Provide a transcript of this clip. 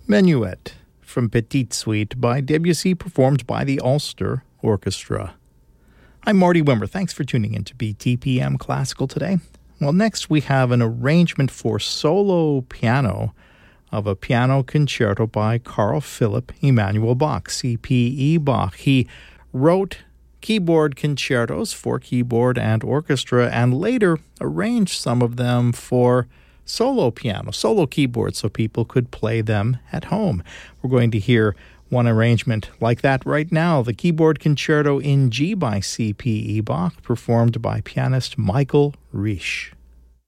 Menuet from Petite Suite by Debussy, performed by the Ulster Orchestra. I'm Marty Wimmer. Thanks for tuning in to BTPM Classical today. Well, next we have an arrangement for solo piano of a piano concerto by Carl Philipp Emanuel Bach, C.P.E. Bach. He wrote keyboard concertos for keyboard and orchestra and later arranged some of them for solo piano, solo keyboard, so people could play them at home. We're going to hear one arrangement like that right now, the Keyboard Concerto in G by C.P.E. Bach, performed by pianist Michael Riesch.